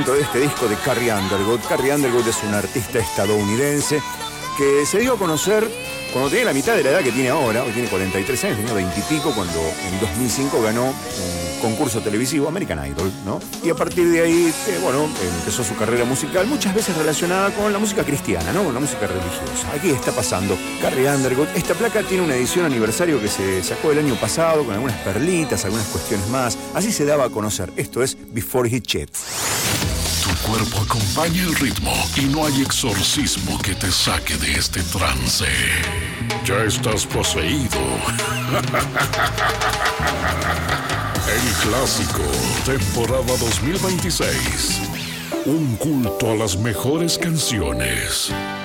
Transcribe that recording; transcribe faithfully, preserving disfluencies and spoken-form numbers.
de este disco de Carrie Underwood. Carrie Underwood es una artista estadounidense que se dio a conocer cuando tenía la mitad de la edad que tiene ahora. Hoy tiene cuarenta y tres años, tenía veinte y pico cuando en dos mil cinco ganó un concurso televisivo, American Idol, ¿no? Y a partir de ahí, eh, bueno, empezó su carrera musical, muchas veces relacionada con la música cristiana, ¿no? Con la música religiosa. Aquí está pasando Carrie Underwood. Esta placa tiene una edición aniversario que se sacó el año pasado con algunas perlitas, algunas cuestiones más. Así se daba a conocer. Esto es Before He Chats. Tu cuerpo acompaña el ritmo y no hay exorcismo que te saque de este trance. Ya estás poseído. El clásico, temporada dos mil veintiséis. Un culto a las mejores canciones.